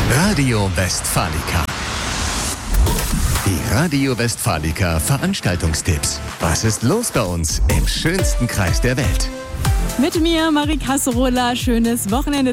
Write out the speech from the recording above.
Radio Westfalica. Die Radio Westfalica Veranstaltungstipps. Was ist los bei uns im schönsten Kreis der Welt? Mit mir, Marie Kasserola. Schönes Wochenende